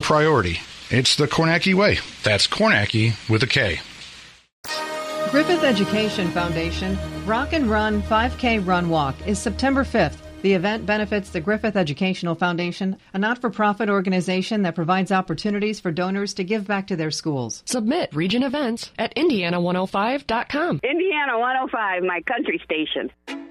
priority. It's the Kornacki way. That's Kornacki with a K. Griffith Education Foundation Rock and Run 5K Run Walk is September 5th. The event benefits the Griffith Educational Foundation, a not-for-profit organization that provides opportunities for donors to give back to their schools. Submit Region Events at Indiana105.com. Indiana 105, my country station.